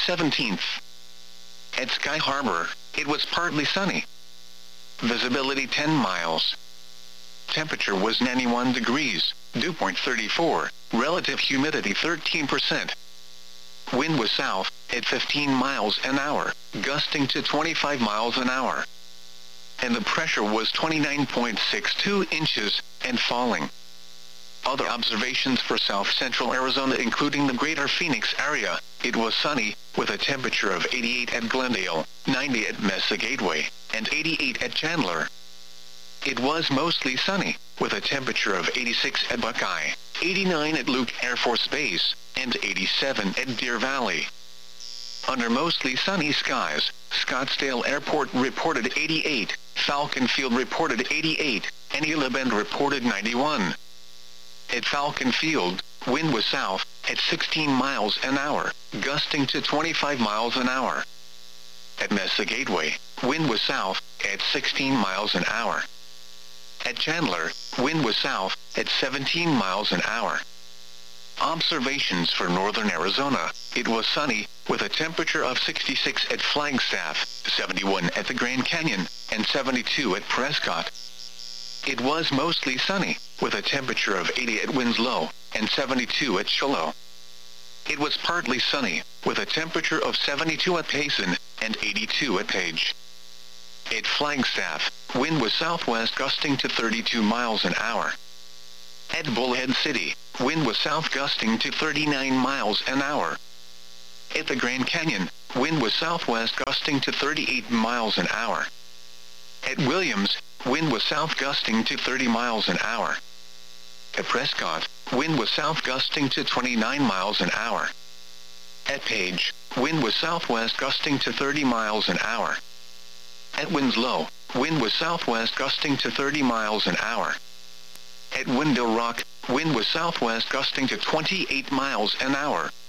17th. At Sky Harbor, it was partly sunny. Visibility 10 miles. Temperature was 91 degrees, dew point 34, relative humidity 13%. Wind was south, at 15 miles an hour, gusting to 25 miles an hour. And the pressure was 29.62 inches, and falling. Other observations for south-central Arizona including the greater Phoenix area, it was sunny, with a temperature of 88 at Glendale, 90 at Mesa Gateway, and 88 at Chandler. It was mostly sunny, with a temperature of 86 at Buckeye, 89 at Luke Air Force Base, and 87 at Deer Valley. Under mostly sunny skies, Scottsdale Airport reported 88, Falcon Field reported 88, and Gila Bend reported 91. At Falcon Field, wind was south, at 16 miles an hour, gusting to 25 miles an hour. At Mesa Gateway, wind was south, at 16 miles an hour. At Chandler, wind was south, at 17 miles an hour. Observations for northern Arizona, it was sunny, with a temperature of 66 at Flagstaff, 71 at the Grand Canyon, and 72 at Prescott. It was mostly sunny, with a temperature of 80 at Winslow, and 72 at Shiloh. It was partly sunny, with a temperature of 72 at Payson, and 82 at Page. At Flagstaff, wind was southwest gusting to 32 miles an hour. At Bullhead City, wind was south gusting to 39 miles an hour. At the Grand Canyon, wind was southwest gusting to 38 miles an hour. At Williams, wind was south gusting to 30 miles an hour. At Prescott, wind was south gusting to 29 miles an hour. At Page, wind was southwest gusting to 30 miles an hour. At Winslow, wind was southwest gusting to 30 miles an hour. At Window Rock, wind was southwest gusting to 28 miles an hour.